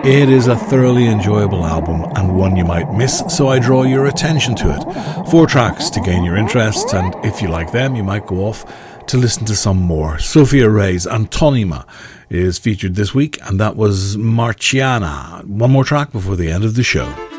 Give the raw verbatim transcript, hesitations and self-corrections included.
It is a thoroughly enjoyable album and one you might miss, so I draw your attention to it. Four tracks to gain your interest, and if you like them, you might go off to listen to some more. Sophia Rey's Antonima is featured this week, and that was Marciana. One more track before the end of the show.